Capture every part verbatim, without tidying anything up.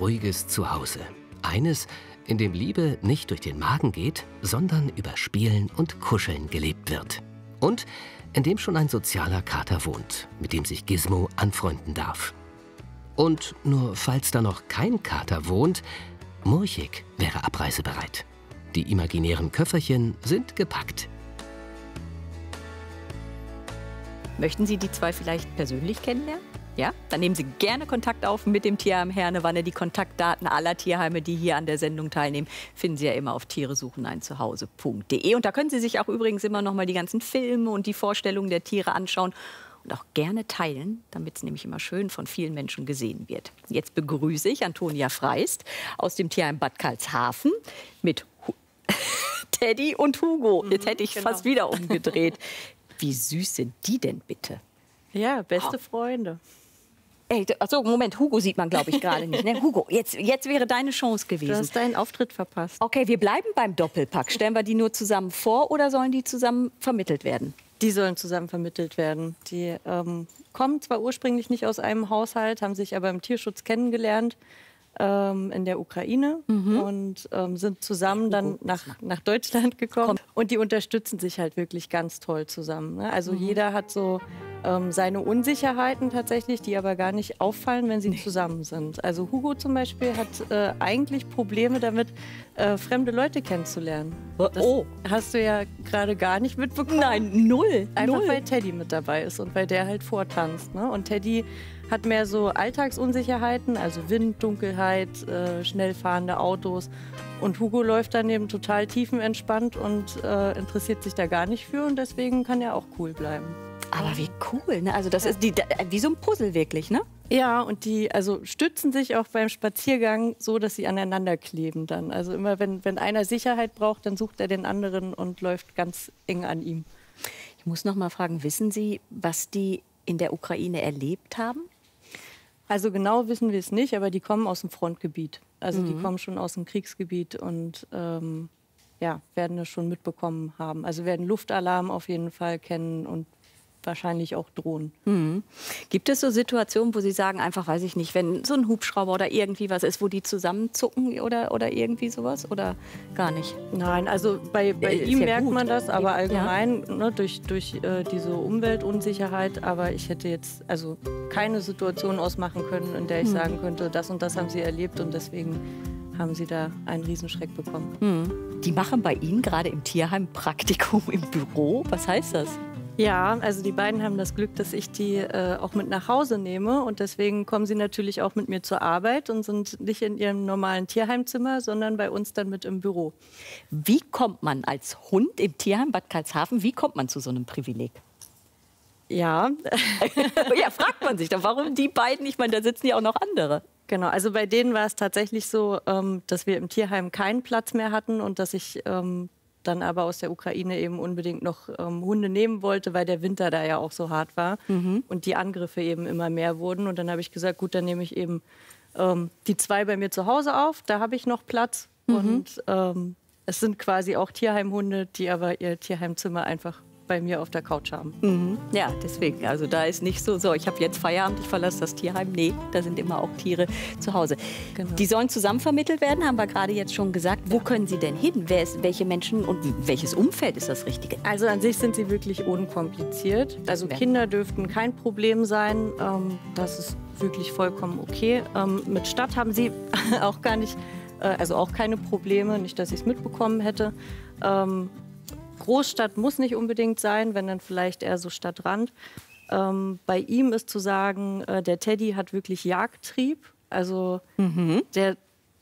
ruhiges Zuhause. Eines, in dem Liebe nicht durch den Magen geht, sondern über Spielen und Kuscheln gelebt wird. Und in dem schon ein sozialer Kater wohnt, mit dem sich Gizmo anfreunden darf. Und nur falls da noch kein Kater wohnt, Murchig wäre abreisebereit. Die imaginären Köfferchen sind gepackt. Möchten Sie die zwei vielleicht persönlich kennenlernen? Ja? Dann nehmen Sie gerne Kontakt auf mit dem Tierheim Hernewanne. Die Kontaktdaten aller Tierheime, die hier an der Sendung teilnehmen, finden Sie ja immer auf tiere suchen ein Zuhause punkt de. Und da können Sie sich auch übrigens immer noch mal die ganzen Filme und die Vorstellungen der Tiere anschauen und auch gerne teilen, damit es nämlich immer schön von vielen Menschen gesehen wird. Jetzt begrüße ich Antonia Freist aus dem Tierheim Bad Karlshafen mit Hu Teddy und Hugo. Jetzt hätte ich genau. fast wieder umgedreht. Wie süß sind die denn bitte? Ja, beste Oh. Freunde. Ey, achso, Moment, Hugo sieht man, glaube ich, gerade nicht. Ne? Hugo, jetzt, jetzt wäre deine Chance Du gewesen. hast deinen Auftritt verpasst. Okay, wir bleiben beim Doppelpack. Stellen wir die nur zusammen vor oder sollen die zusammen vermittelt werden? Die sollen zusammen vermittelt werden. Die ähm, kommen zwar ursprünglich nicht aus einem Haushalt, haben sich aber im Tierschutz kennengelernt ähm, in der Ukraine Mhm. und ähm, sind zusammen dann nach, nach Deutschland gekommen. Und die unterstützen sich halt wirklich ganz toll zusammen. Ne? Also Mhm. jeder hat so ähm, seine Unsicherheiten tatsächlich, die aber gar nicht auffallen, wenn sie zusammen sind. Also Hugo zum Beispiel hat äh, eigentlich Probleme damit, äh, fremde Leute kennenzulernen. Das Oh, hast du ja gerade gar nicht mitbekommen. nein, null. Einfach null. weil Teddy mit dabei ist und weil der halt vortanzt. Ne? Und Teddy hat mehr so Alltagsunsicherheiten, also Wind, Dunkelheit, äh, schnell fahrende Autos. Und Hugo läuft daneben total tiefenentspannt und äh, interessiert sich da gar nicht für. Und deswegen kann er auch cool bleiben. Aber wie cool, ne? Also das ist die, wie so ein Puzzle wirklich, ne? Ja, und die also stützen sich auch beim Spaziergang so, dass sie aneinander kleben dann. Also immer, wenn, wenn einer Sicherheit braucht, dann sucht er den anderen und läuft ganz eng an ihm. Ich muss noch mal fragen, wissen Sie, was die in der Ukraine erlebt haben? Also genau wissen wir es nicht, aber die kommen aus dem Frontgebiet. Also Mhm. die kommen schon aus dem Kriegsgebiet und ähm, ja, werden das schon mitbekommen haben. Also werden Luftalarm auf jeden Fall kennen und wahrscheinlich auch Drohnen. Mhm. Gibt es so Situationen, wo Sie sagen, einfach, weiß ich nicht, wenn so ein Hubschrauber oder irgendwie was ist, wo die zusammenzucken oder, oder irgendwie sowas? Oder gar nicht? Nein, also bei, bei Ist ihm ja merkt gut. man das, aber Ja. allgemein ne, durch, durch äh, diese Umweltunsicherheit. Aber ich hätte jetzt also keine Situation ausmachen können, in der ich Hm. sagen könnte, das und das haben sie erlebt und deswegen haben sie da einen Riesenschreck bekommen. Mhm. Die machen bei Ihnen gerade im Tierheim Praktikum im Büro. Was heißt das? Ja, also die beiden haben das Glück, dass ich die äh, auch mit nach Hause nehme und deswegen kommen sie natürlich auch mit mir zur Arbeit und sind nicht in ihrem normalen Tierheimzimmer, sondern bei uns dann mit im Büro. Wie kommt man als Hund im Tierheim Bad Karlshafen, wie kommt man zu so einem Privileg? Ja, Ja, fragt man sich doch, warum die beiden? Ich meine, da sitzen ja auch noch andere. genau. Also bei denen war es tatsächlich so, ähm, dass wir im Tierheim keinen Platz mehr hatten und dass ich ähm, dann aber aus der Ukraine eben unbedingt noch ähm, Hunde nehmen wollte, weil der Winter da ja auch so hart war Mhm. und die Angriffe eben immer mehr wurden. Und dann habe ich gesagt, gut, dann nehme ich eben ähm, die zwei bei mir zu Hause auf. Da habe ich noch Platz. Mhm. Und ähm, es sind quasi auch Tierheimhunde, die aber ihr Tierheimzimmer einfach bei mir auf der Couch haben. Mhm. Ja, deswegen. Also da ist nicht so, so, ich habe jetzt Feierabend, ich verlasse das Tierheim. Nee, da sind immer auch Tiere zu Hause. Genau. Die sollen zusammen vermittelt werden, haben wir gerade jetzt schon gesagt. Wo können sie denn hin? Wer ist, welche Menschen und welches Umfeld ist das Richtige? Also an sich sind sie wirklich unkompliziert. Also Ja. Kinder dürften kein Problem sein. Ähm, das ist wirklich vollkommen okay. Ähm, mit Stadt haben sie auch gar nicht, äh, also auch keine Probleme. Nicht, dass ich es mitbekommen hätte. Ähm, Großstadt muss nicht unbedingt sein, wenn dann vielleicht eher so Stadtrand. Ähm, bei ihm ist zu sagen, äh, der Teddy hat wirklich Jagdtrieb. Also Mhm. der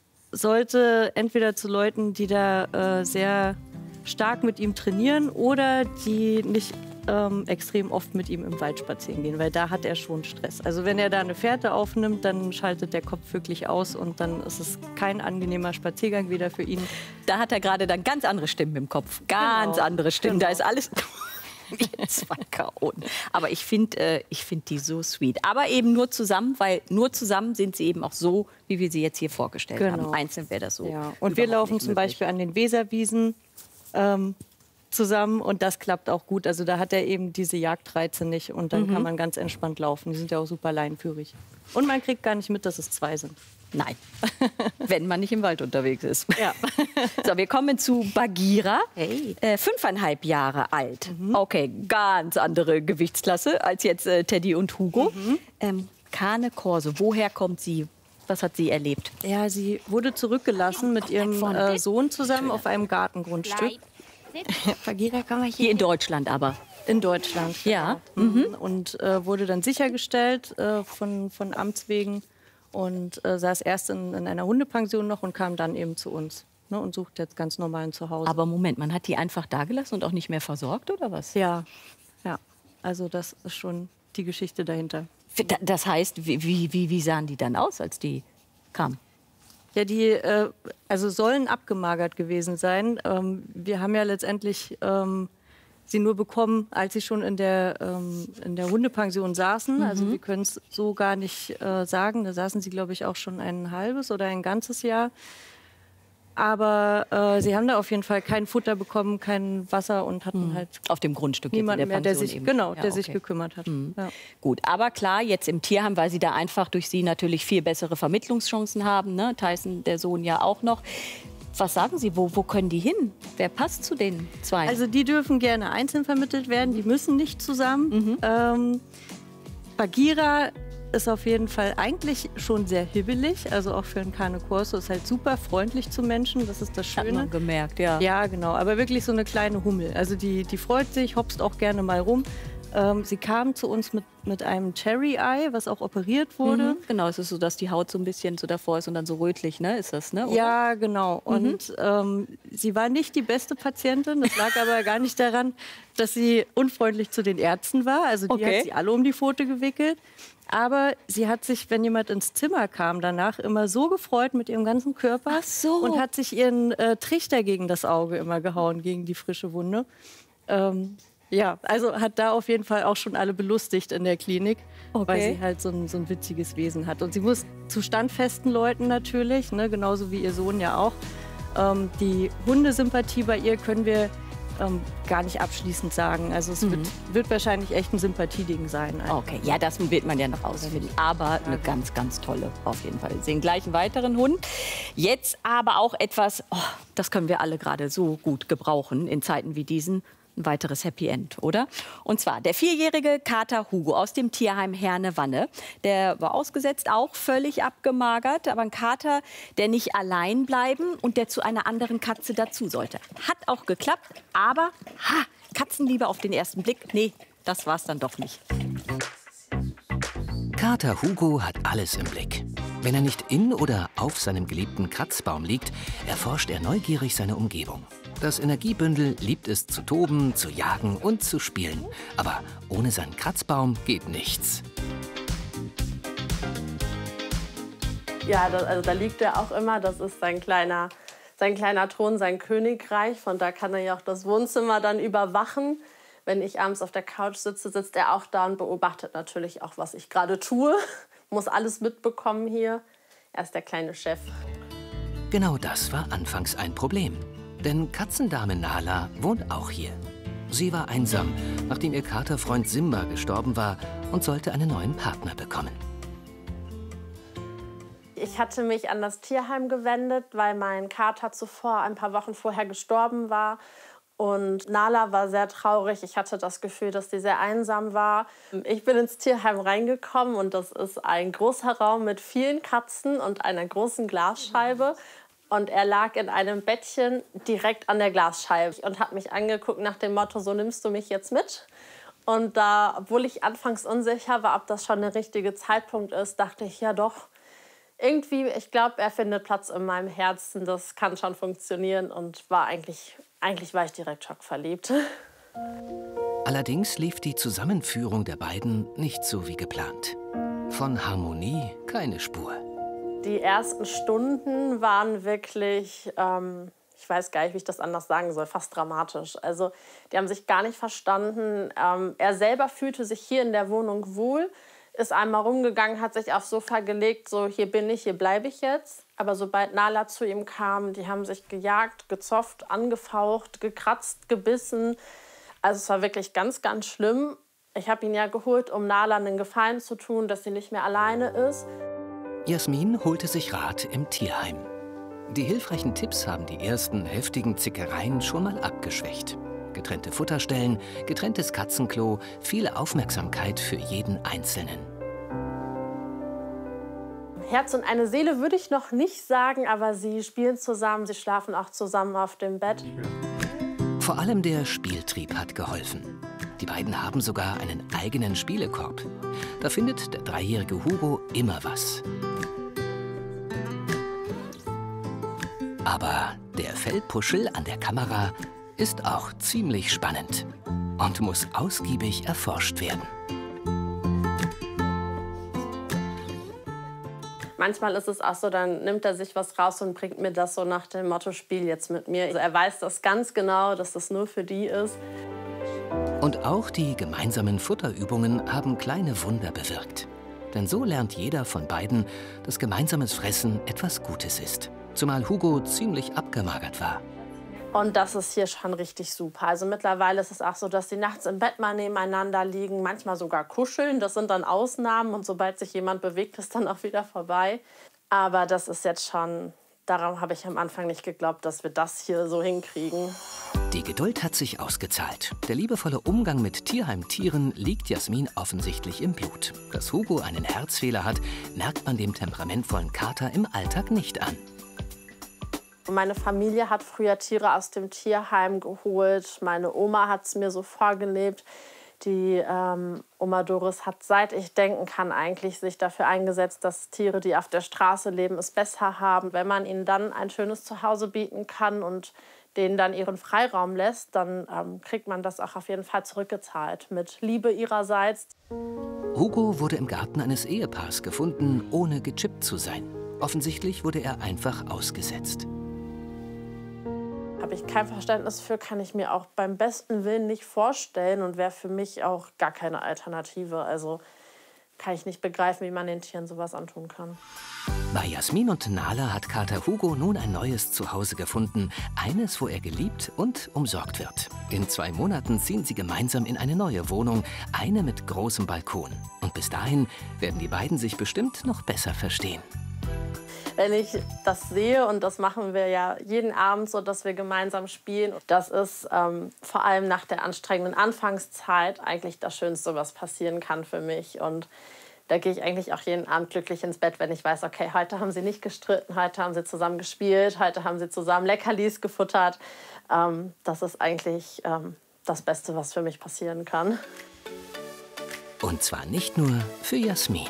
sollte entweder zu Leuten, die da äh, sehr stark mit ihm trainieren oder die nicht ähm, extrem oft mit ihm im Wald spazieren gehen, weil da hat er schon Stress. Also wenn er da eine Fährte aufnimmt, dann schaltet der Kopf wirklich aus und dann ist es kein angenehmer Spaziergang wieder für ihn. Da hat er gerade dann ganz andere Stimmen im Kopf. Ganz Genau. andere Stimmen. Da Genau. ist alles wie zwei Chaoten. Aber ich finde äh, ich find die so sweet. Aber eben nur zusammen, weil nur zusammen sind sie eben auch so, wie wir sie jetzt hier vorgestellt Genau. haben. Einzeln wäre das so. Ja. Und wir überhaupt laufen nicht zum möglich. Beispiel an den Weserwiesen ähm, zusammen und das klappt auch gut. Also da hat er eben diese Jagdreize nicht und dann Mhm. kann man ganz entspannt laufen. Die sind ja auch super leinenführig. Und man kriegt gar nicht mit, dass es zwei sind. Nein, wenn man nicht im Wald unterwegs ist. Ja. So, wir kommen zu Bagheera, Hey. äh, fünfeinhalb Jahre alt. Mhm. Okay, ganz andere Gewichtsklasse als jetzt äh, Teddy und Hugo. Mhm. Ähm, Cane Corso, woher kommt sie? Was hat sie erlebt? Ja, sie wurde zurückgelassen mit ihrem äh, Sohn zusammen auf einem Gartengrundstück. Bagheera, komm mal hier. Hier in Deutschland aber. In Deutschland. Ja. Genau. Mhm. Und äh, wurde dann sichergestellt äh, von, von Amts wegen. Und äh, saß erst in, in einer Hundepension noch und kam dann eben zu uns. Ne, und sucht jetzt ganz normal ein Zuhause. Aber Moment, man hat die einfach da gelassen und auch nicht mehr versorgt, oder was? Ja, ja. Also das ist schon die Geschichte dahinter. Das heißt, wie, wie, wie sahen die dann aus, als die kamen? Ja, die äh, also sollen abgemagert gewesen sein. Ähm, wir haben ja letztendlich ähm, sie nur bekommen, als sie schon in der, ähm, in der Hundepension saßen. Mhm. Also wir können es so gar nicht äh, sagen. Da saßen sie, glaube ich, auch schon ein halbes oder ein ganzes Jahr. Aber äh, sie haben da auf jeden Fall kein Futter bekommen, kein Wasser und hatten mhm. halt auf dem Grundstück niemanden jetzt in der mehr, der Pension sich eben. genau, Ja, der okay. sich gekümmert hat. Mhm. Ja. Gut, aber klar, jetzt im Tierheim, weil sie da einfach durch sie natürlich viel bessere Vermittlungschancen haben. Ne? Tyson, der Sohn, ja auch noch. Was sagen Sie, wo, wo können die hin? Wer passt zu den zwei? Also die dürfen gerne einzeln vermittelt werden, die müssen nicht zusammen. Mhm. Ähm, Bagheera ist auf jeden Fall eigentlich schon sehr hibbelig, also auch für einen Cane Corso ist halt super freundlich zu Menschen, das ist das Schöne. Hat man gemerkt, ja. Ja, genau, aber wirklich so eine kleine Hummel. Also die, die freut sich, hopst auch gerne mal rum. Ähm, sie kam zu uns mit, mit einem Cherry-Eye, was auch operiert wurde. Mhm, genau, es ist so, dass die Haut so ein bisschen so davor ist und dann so rötlich, ne? Ist das, ne? Oder? Ja, genau. Mhm. Und ähm, sie war nicht die beste Patientin. Das lag aber gar nicht daran, dass sie unfreundlich zu den Ärzten war. Also die Okay. hat sie alle um die Pfote gewickelt. Aber sie hat sich, wenn jemand ins Zimmer kam, danach immer so gefreut mit ihrem ganzen Körper. Ach so. Und hat sich ihren äh, Trichter gegen das Auge immer gehauen, gegen die frische Wunde. Ähm, Ja, also hat da auf jeden Fall auch schon alle belustigt in der Klinik, Okay. weil sie halt so ein, so ein witziges Wesen hat. Und sie muss zu standfesten Leuten natürlich, ne, genauso wie ihr Sohn ja auch. Ähm, die Hundesympathie bei ihr können wir ähm, gar nicht abschließend sagen. Also es Mhm. wird, wird wahrscheinlich echt ein Sympathieding sein. einfach. Okay, ja, das wird man ja noch rausfinden. Aber eine ganz, ganz tolle auf jeden Fall. Wir sehen gleich einen weiteren Hund. Jetzt aber auch etwas, oh, das können wir alle gerade so gut gebrauchen in Zeiten wie diesen. Ein weiteres Happy End, oder? Und zwar der vierjährige Kater Hugo aus dem Tierheim Herne-Wanne. Der war ausgesetzt, auch völlig abgemagert. Aber ein Kater, der nicht allein bleiben und der zu einer anderen Katze dazu sollte. Hat auch geklappt, aber ha, Katzenliebe auf den ersten Blick, nee, das war's dann doch nicht. Kater Hugo hat alles im Blick. Wenn er nicht in oder auf seinem geliebten Kratzbaum liegt, erforscht er neugierig seine Umgebung. Das Energiebündel liebt es zu toben, zu jagen und zu spielen. Aber ohne seinen Kratzbaum geht nichts. Ja, das, also da liegt er auch immer. Das ist sein kleiner, sein kleiner Thron, sein Königreich. Von da kann er ja auch das Wohnzimmer dann überwachen. Wenn ich abends auf der Couch sitze, sitzt er auch da und beobachtet natürlich auch, was ich gerade tue. Muss alles mitbekommen hier. Er ist der kleine Chef. Genau das war anfangs ein Problem. Denn Katzendame Nala wohnt auch hier. Sie war einsam, nachdem ihr Katerfreund Simba gestorben war und sollte einen neuen Partner bekommen. Ich hatte mich an das Tierheim gewendet, weil mein Kater zuvor, ein paar Wochen vorher gestorben war. Und Nala war sehr traurig. Ich hatte das Gefühl, dass sie sehr einsam war. Ich bin ins Tierheim reingekommen und das ist ein großer Raum mit vielen Katzen und einer großen Glasscheibe. Und er lag in einem Bettchen direkt an der Glasscheibe und hat mich angeguckt nach dem Motto, so nimmst du mich jetzt mit? Und da, obwohl ich anfangs unsicher war, ob das schon der richtige Zeitpunkt ist, dachte ich, ja doch, irgendwie, ich glaube, er findet Platz in meinem Herzen, das kann schon funktionieren und war eigentlich, eigentlich war ich direkt schockverliebt. Allerdings lief die Zusammenführung der beiden nicht so wie geplant. Von Harmonie keine Spur. Die ersten Stunden waren wirklich, ähm, ich weiß gar nicht, wie ich das anders sagen soll, fast dramatisch. Also die haben sich gar nicht verstanden. Ähm, er selber fühlte sich hier in der Wohnung wohl, ist einmal rumgegangen, hat sich aufs Sofa gelegt, so hier bin ich, hier bleibe ich jetzt. Aber sobald Nala zu ihm kam, die haben sich gejagt, gezofft, angefaucht, gekratzt, gebissen. Also es war wirklich ganz, ganz schlimm. Ich habe ihn ja geholt, um Nala einen Gefallen zu tun, dass sie nicht mehr alleine ist. Jasmin holte sich Rat im Tierheim. Die hilfreichen Tipps haben die ersten heftigen Zickereien schon mal abgeschwächt. Getrennte Futterstellen, getrenntes Katzenklo, viel Aufmerksamkeit für jeden Einzelnen. Herz und eine Seele würde ich noch nicht sagen, aber sie spielen zusammen, sie schlafen auch zusammen auf dem Bett. Vor allem der Spieltrieb hat geholfen. Die beiden haben sogar einen eigenen Spielekorb. Da findet der dreijährige Hugo immer was. Aber der Fellpuschel an der Kamera ist auch ziemlich spannend und muss ausgiebig erforscht werden. Manchmal ist es auch so, dann nimmt er sich was raus und bringt mir das so nach dem Motto, spiel jetzt mit mir. Also er weiß das ganz genau, dass das nur für die ist. Und auch die gemeinsamen Futterübungen haben kleine Wunder bewirkt. Denn so lernt jeder von beiden, dass gemeinsames Fressen etwas Gutes ist. Zumal Hugo ziemlich abgemagert war. Und das ist hier schon richtig super. Also mittlerweile ist es auch so, dass die nachts im Bett mal nebeneinander liegen, manchmal sogar kuscheln. Das sind dann Ausnahmen und sobald sich jemand bewegt, ist dann auch wieder vorbei. Aber das ist jetzt schon, daran habe ich am Anfang nicht geglaubt, dass wir das hier so hinkriegen. Die Geduld hat sich ausgezahlt. Der liebevolle Umgang mit Tierheimtieren liegt Jasmin offensichtlich im Blut. Dass Hugo einen Herzfehler hat, merkt man dem temperamentvollen Kater im Alltag nicht an. Meine Familie hat früher Tiere aus dem Tierheim geholt. Meine Oma hat es mir so vorgelebt. Die ähm, Oma Doris hat, seit ich denken kann, eigentlich sich dafür eingesetzt, dass Tiere, die auf der Straße leben, es besser haben. Wenn man ihnen dann ein schönes Zuhause bieten kann und denen dann ihren Freiraum lässt, dann ähm, kriegt man das auch auf jeden Fall zurückgezahlt. Mit Liebe ihrerseits. Hugo wurde im Garten eines Ehepaars gefunden, ohne gechippt zu sein. Offensichtlich wurde er einfach ausgesetzt. Habe ich kein Verständnis für, kann ich mir auch beim besten Willen nicht vorstellen und wäre für mich auch gar keine Alternative. Also kann ich nicht begreifen, wie man den Tieren sowas antun kann. Bei Jasmin und Nala hat Kater Hugo nun ein neues Zuhause gefunden. Eines, wo er geliebt und umsorgt wird. In zwei Monaten ziehen sie gemeinsam in eine neue Wohnung, eine mit großem Balkon. Und bis dahin werden die beiden sich bestimmt noch besser verstehen. Wenn ich das sehe, und das machen wir ja jeden Abend so, dass wir gemeinsam spielen, das ist ähm, vor allem nach der anstrengenden Anfangszeit eigentlich das Schönste, was passieren kann für mich. Und da gehe ich eigentlich auch jeden Abend glücklich ins Bett, wenn ich weiß, okay, heute haben sie nicht gestritten, heute haben sie zusammen gespielt, heute haben sie zusammen Leckerlis gefuttert. Ähm, das ist eigentlich ähm, das Beste, was für mich passieren kann. Und zwar nicht nur für Jasmin.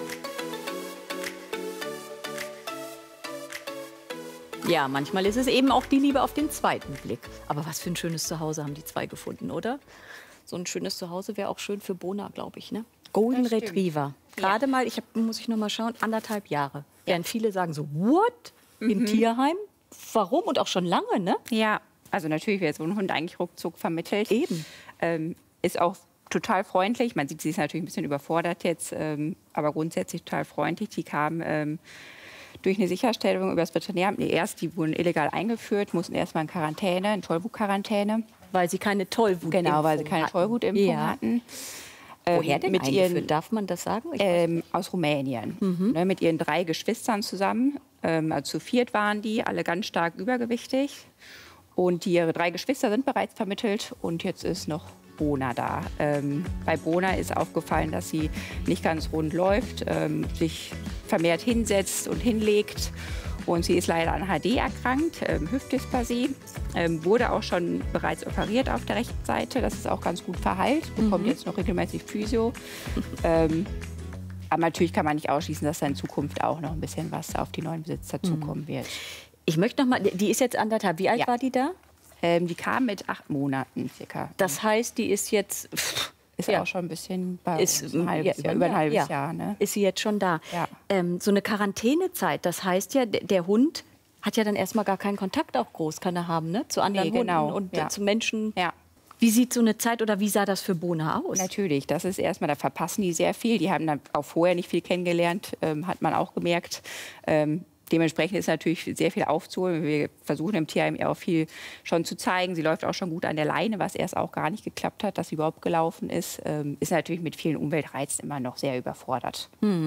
Ja, manchmal ist es eben auch die Liebe auf den zweiten Blick. Aber was für ein schönes Zuhause haben die zwei gefunden, oder? So ein schönes Zuhause wäre auch schön für Bona, glaube ich, ne? Golden Retriever. Gerade mal, ich hab, muss ich noch mal schauen, anderthalb Jahre. Während viele sagen so, what? Im Mhm. Tierheim? Warum? Und auch schon lange, ne? Ja, also natürlich wird so ein Hund eigentlich ruckzuck vermittelt. Eben. Ähm, ist auch total freundlich. Man sieht, sie ist natürlich ein bisschen überfordert jetzt, ähm, aber grundsätzlich total freundlich. Die kam ähm, durch eine Sicherstellung über das Veterinäramt. Nee, erst, die wurden illegal eingeführt, mussten erst mal in Quarantäne, in Tollwut-Quarantäne. Weil sie keine Tollwut Genau, weil sie keine hatten. Tollwutimpfung Ja. hatten. Woher Ähm, denn mit eingeführt? ihren, Darf man das sagen? Ich weiß ähm, aus Rumänien. Ne, mit ihren drei Geschwistern zusammen. Ähm, also zu viert waren die, alle ganz stark übergewichtig. Und die, ihre drei Geschwister sind bereits vermittelt. Und jetzt ist noch Bona da. Ähm, bei Bona ist aufgefallen, dass sie nicht ganz rund läuft, ähm, sich vermehrt hinsetzt und hinlegt. Und sie ist leider an H D erkrankt, ähm, Hüftdysplasie. Ähm, wurde auch schon bereits operiert auf der rechten Seite. Das ist auch ganz gut verheilt. Bekommt jetzt noch regelmäßig Physio. ähm, aber natürlich kann man nicht ausschließen, dass da in Zukunft auch noch ein bisschen was auf die neuen Besitzer zukommen wird. Ich möchte noch mal, die ist jetzt anderthalb. Wie alt Ja. war die da? Ähm, die kam mit acht Monaten circa. Das heißt, die ist jetzt, ist ja. auch schon ein bisschen bei ist uns, ein halbes ja, Jahr, über ein halbes ja. Jahr. Ne? Ist sie jetzt schon da? Ja. Ähm, so eine Quarantänezeit, das heißt ja, der der Hund hat ja dann erstmal gar keinen Kontakt auch groß, kann er haben, ne? Zu anderen Nee, genau. Hunden und Ja. äh, zu Menschen. Ja. Wie sieht so eine Zeit oder wie sah das für Bona aus? Natürlich, das ist erstmal, da verpassen die sehr viel. Die haben dann auch vorher nicht viel kennengelernt, ähm, hat man auch gemerkt. Ähm, dementsprechend ist natürlich sehr viel aufzuholen. Wir versuchen im Tierheim ihr auch viel schon zu zeigen. Sie läuft auch schon gut an der Leine, was erst auch gar nicht geklappt hat, dass sie überhaupt gelaufen ist. Ähm, ist natürlich mit vielen Umweltreizen immer noch sehr überfordert. Mhm.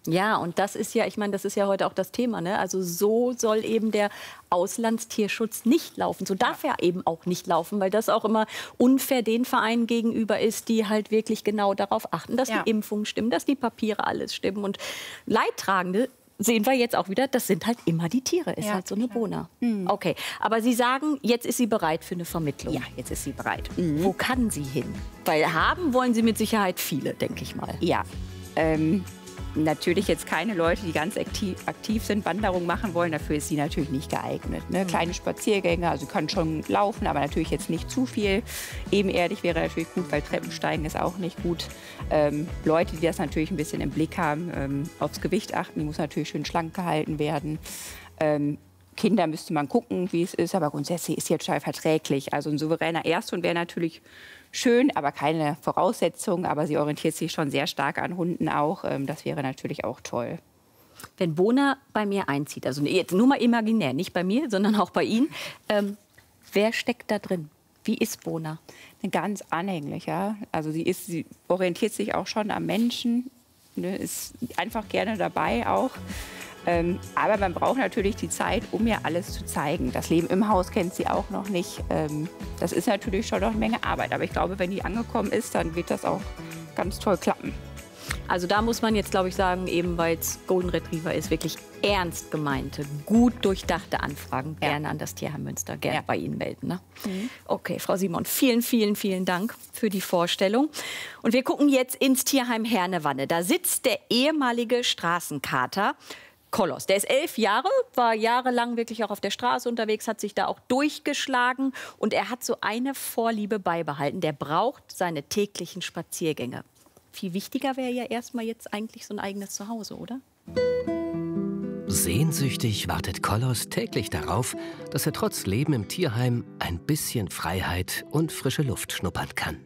Ja, und das ist ja, ich meine, das ist ja heute auch das Thema, ne? Also so soll eben der Auslandstierschutz nicht laufen. So darf er eben auch nicht laufen, weil das auch immer unfair den Vereinen gegenüber ist, die halt wirklich genau darauf achten, dass Ja. die Impfungen stimmen, dass die Papiere alles stimmen. Und Leidtragende sehen wir jetzt auch wieder, das sind halt immer die Tiere, ist Ja, halt so eine klar. Bona. Okay, aber Sie sagen, jetzt ist sie bereit für eine Vermittlung. Ja, jetzt ist sie bereit. Wo kann sie hin? Weil haben wollen sie mit Sicherheit viele, denke ich mal. Ja, ähm, natürlich jetzt keine Leute, die ganz aktiv, aktiv sind, Wanderungen machen wollen. Dafür ist sie natürlich nicht geeignet. Ne? Kleine Spaziergänge, also sie kann schon laufen, aber natürlich jetzt nicht zu viel. Ebenerdig wäre natürlich gut, weil Treppensteigen ist auch nicht gut. Ähm, Leute, die das natürlich ein bisschen im Blick haben, ähm, aufs Gewicht achten, die muss natürlich schön schlank gehalten werden. Ähm, Kinder müsste man gucken, wie es ist, aber grundsätzlich ist sie jetzt total verträglich. Also ein souveräner Ersthund wäre natürlich schön, aber keine Voraussetzung. Aber sie orientiert sich schon sehr stark an Hunden auch. Ähm, Das wäre natürlich auch toll. Wenn Bona bei mir einzieht, also jetzt nur mal imaginär, nicht bei mir, sondern auch bei Ihnen, ähm, wer steckt da drin? Wie ist Bona? Eine ganz anhängliche. Also sie, ist, sie orientiert sich auch schon am Menschen, ne, ist einfach gerne dabei auch. Ähm, aber man braucht natürlich die Zeit, um ihr alles zu zeigen. Das Leben im Haus kennt sie auch noch nicht. Ähm, das ist natürlich schon noch eine Menge Arbeit. Aber ich glaube, wenn die angekommen ist, dann wird das auch ganz toll klappen. Also da muss man jetzt, glaube ich, sagen, eben weil es Golden Retriever ist, wirklich ernst gemeinte, gut durchdachte Anfragen Ja. gerne an das Tierheim Münster, gerne Ja. bei Ihnen melden. Ne? Okay, Frau Simon, vielen, vielen, vielen Dank für die Vorstellung. Und wir gucken jetzt ins Tierheim Hernewanne. Da sitzt der ehemalige Straßenkater Kolos. Der ist elf Jahre, war jahrelang wirklich auch auf der Straße unterwegs, hat sich da auch durchgeschlagen und er hat so eine Vorliebe beibehalten. Der braucht seine täglichen Spaziergänge. Viel wichtiger wäre ja erstmal jetzt eigentlich so ein eigenes Zuhause, oder? Sehnsüchtig wartet Kolos täglich darauf, dass er trotz Leben im Tierheim ein bisschen Freiheit und frische Luft schnuppern kann.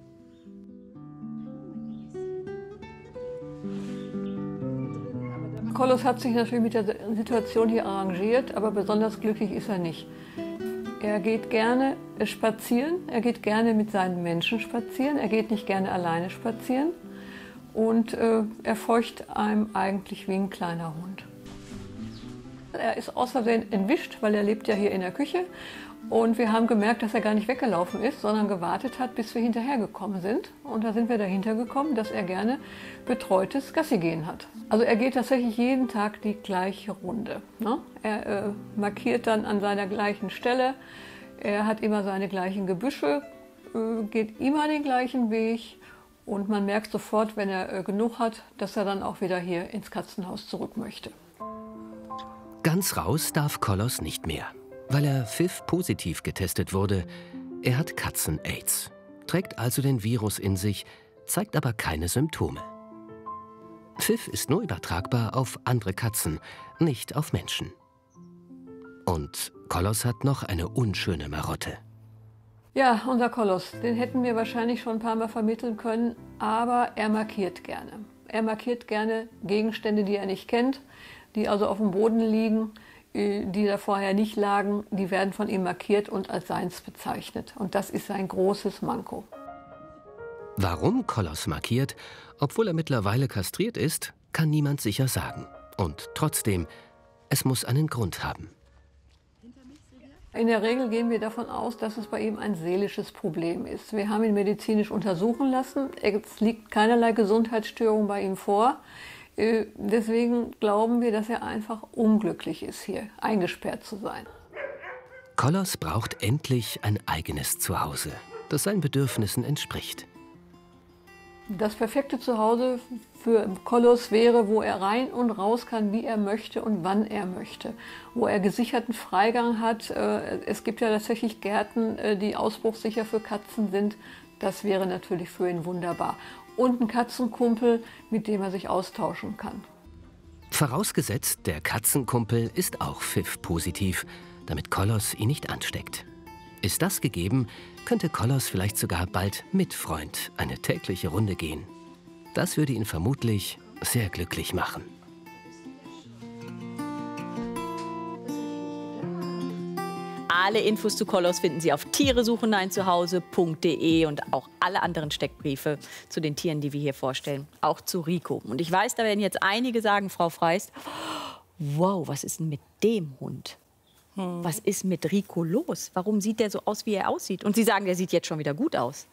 Kolos hat sich natürlich mit der Situation hier arrangiert, aber besonders glücklich ist er nicht. Er geht gerne spazieren, er geht gerne mit seinen Menschen spazieren, er geht nicht gerne alleine spazieren und äh, er feucht einem eigentlich wie ein kleiner Hund. Er ist aus Versehen entwischt, weil er lebt ja hier in der Küche und wir haben gemerkt, dass er gar nicht weggelaufen ist, sondern gewartet hat, bis wir hinterhergekommen sind. Und da sind wir dahinter gekommen, dass er gerne betreutes Gassi gehen hat. Also er geht tatsächlich jeden Tag die gleiche Runde. Ne? Er äh, markiert dann an seiner gleichen Stelle, er hat immer seine gleichen Gebüsche, äh, geht immer den gleichen Weg und man merkt sofort, wenn er äh, genug hat, dass er dann auch wieder hier ins Katzenhaus zurück möchte. Ganz raus darf Kolos nicht mehr, weil er F I V-positiv getestet wurde. Er hat Katzen-Aids, trägt also den Virus in sich, zeigt aber keine Symptome. F I V ist nur übertragbar auf andere Katzen, nicht auf Menschen. Und Kolos hat noch eine unschöne Marotte. Ja, unser Kolos, den hätten wir wahrscheinlich schon ein paar Mal vermitteln können, aber er markiert gerne. Er markiert gerne Gegenstände, die er nicht kennt, die also auf dem Boden liegen, die da vorher nicht lagen, die werden von ihm markiert und als seins bezeichnet. Und das ist sein großes Manko. Warum Kolos markiert, obwohl er mittlerweile kastriert ist, kann niemand sicher sagen. Und trotzdem, es muss einen Grund haben. In der Regel gehen wir davon aus, dass es bei ihm ein seelisches Problem ist. Wir haben ihn medizinisch untersuchen lassen. Es liegt keinerlei Gesundheitsstörung bei ihm vor. Deswegen glauben wir, dass er einfach unglücklich ist, hier eingesperrt zu sein. Kolos braucht endlich ein eigenes Zuhause, das seinen Bedürfnissen entspricht. Das perfekte Zuhause für Kolos wäre, wo er rein und raus kann, wie er möchte und wann er möchte. Wo er gesicherten Freigang hat. Es gibt ja tatsächlich Gärten, die ausbruchssicher für Katzen sind. Das wäre natürlich für ihn wunderbar. Und ein Katzenkumpel, mit dem er sich austauschen kann. Vorausgesetzt, der Katzenkumpel ist auch F I V-positiv, damit Kolos ihn nicht ansteckt. Ist das gegeben, könnte Kolos vielleicht sogar bald mit Freund eine tägliche Runde gehen. Das würde ihn vermutlich sehr glücklich machen. Alle Infos zu Kollos finden Sie auf tieresuchen nein zu Hause punkt de und auch alle anderen Steckbriefe zu den Tieren, die wir hier vorstellen, auch zu Rico. Und ich weiß, da werden jetzt einige sagen, Frau Freist, wow, was ist denn mit dem Hund? Hm. Was ist mit Rico los? Warum sieht der so aus, wie er aussieht? Und Sie sagen, der sieht jetzt schon wieder gut aus.